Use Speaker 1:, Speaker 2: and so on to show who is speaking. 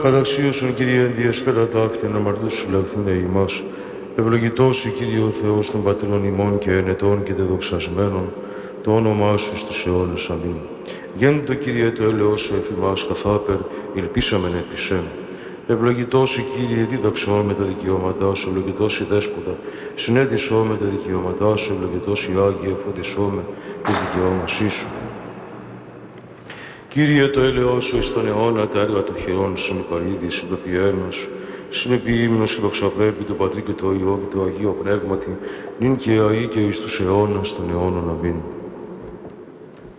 Speaker 1: Καταξίωσον, Κύριε, εν διεσφαίρα ταύτη, αναμαρτούς σου λαχθήνε ημάς. Ευλογητός, Κύριε ο Θεός των πατρών ημών και ενετών και δεδοξασμένων, το όνομά σου στους αιώνες. Αμήν. Γέννητο, Κύριε, το έλεος σου εφημάς καθάπερ, ελπίσαμεν επισέμ. Ευλογητός, Κύριε, δίδαξόν με τα δικαιώματά σου, ευλογητός η Δέσποτα, συνέδισό με τα δικαιώματά σου, ευλογητός η Άγιε, φωτισό με της δικαιώμασής σου. Κύριε, το έλεος σου εις τον αιώνα, τα έργα των χειρών σου με παρήδη, συμπεπιένος, συνεπιήμνος και δοξαπρέπει το Πατρί και το Υιό και το Αγίο Πνεύματι, νυν και αεί και εις τους αιώνας των αιώνων. Αμήν.